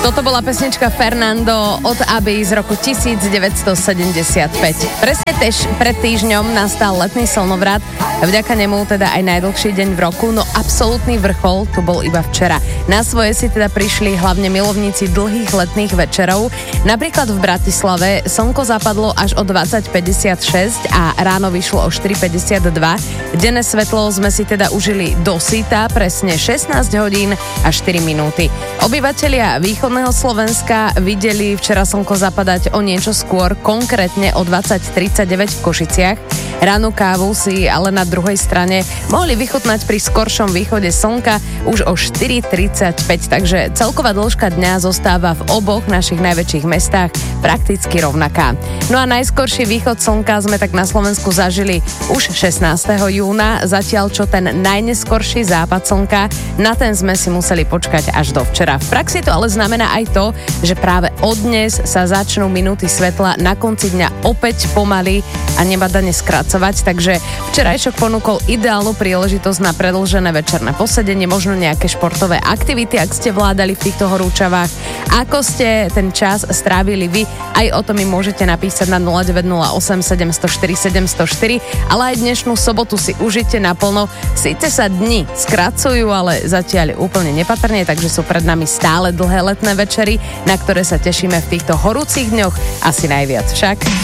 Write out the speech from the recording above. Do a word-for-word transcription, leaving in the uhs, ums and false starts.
Toto bola pesnička Fernando od Abby z roku devätnásťsedemdesiatpäť. Presne tež pred týždňom nastal letný slnovrat, vďaka nemu teda aj najdlhší deň v roku, no absolútny vrchol tu bol iba včera. Na svoje si teda prišli hlavne milovníci dlhých letných večerov. Napríklad v Bratislave slnko zapadlo až o dvadsať päťdesiatšesť a ráno vyšlo o štyri päťdesiatdva. Denné svetlo sme si teda užili do syta, presne šestnásť hodín a štyri minúty. Obyvatelia východného Slovenska videli včera slnko zapadať o niečo skôr, konkrétne o dvadsať tridsaťdeväť v Košiciach. Ránu kávu si ale na druhej strane mohli vychutnať pri skoršom východe slnka už o štyri tridsaťpäť, takže celková dĺžka dňa zostáva v oboch našich najväčších mestách prakticky rovnaká. No a najskorší východ slnka sme tak na Slovensku zažili už šestnásteho júna, zatiaľ čo ten najneskorší západ slnka, na ten sme si museli počkať až do včera. V praxi to ale znamená aj to, že práve od dnes sa začnú minúty svetla na konci dňa opäť pomaly a nebadane skracovať, takže včerajšok ponúkol ideálnu príležitosť na predĺžené večerné posedenie, možno nejaké športové aktivity, ak ste vládali v týchto horúčavách. Ako ste ten čas strávili vy, aj o tom mi môžete napísať na nula deväť nula osem sedem nula štyri sedem nula štyri, ale aj dnešnú sobotu si užite naplno. Síce sa dni skracujú, ale zatiaľ úplne nepatrne, takže sú pred nami stále dlhé letné večery, na ktoré sa tešíme v týchto horúcich dňoch asi najviac však.